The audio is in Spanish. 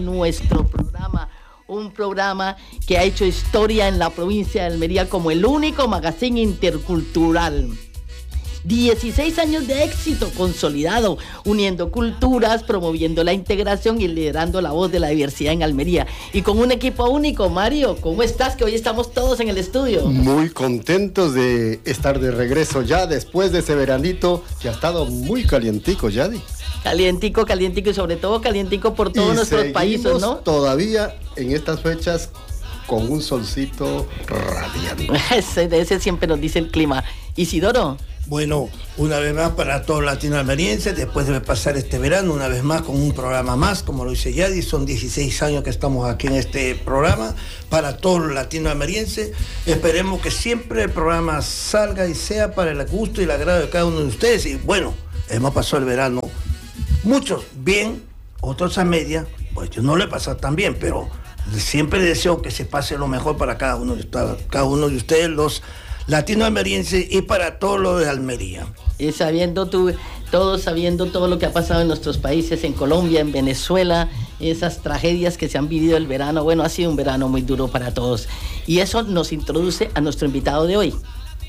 Nuestro programa, un programa que ha hecho historia en la provincia de Almería como el único magazine intercultural. 16 años de éxito consolidado, uniendo culturas, promoviendo la integración y liderando la voz de la diversidad en Almería. Y con un equipo único. Mario, ¿cómo estás? Que hoy estamos todos en el estudio. Muy contentos de estar de regreso ya después de ese veranito que ha estado muy calientico, Yadi. Calientico y sobre todo calientico por todos nuestros países, ¿no? Todavía en estas fechas con un solcito radiante. Ese siempre nos dice el clima. Isidoro. Bueno, una vez más para todos los latinoamericenses, después de pasar este verano, una vez más con un programa más, como lo dice Yadi, son 16 años que estamos aquí en este programa, para todos los latinoamericenses. Esperemos que siempre el programa salga y sea para el gusto y el agrado de cada uno de ustedes. Y bueno, hemos pasado el verano, muchos bien, otros a media, pues yo no le he pasado tan bien, pero siempre deseo que se pase lo mejor para cada uno de ustedes, los latinoamericenses, y para todos los de Almería. Y sabiendo todo lo que ha pasado en nuestros países, en Colombia, en Venezuela, esas tragedias que se han vivido el verano, bueno, ha sido un verano muy duro para todos. Y eso nos introduce a nuestro invitado de hoy.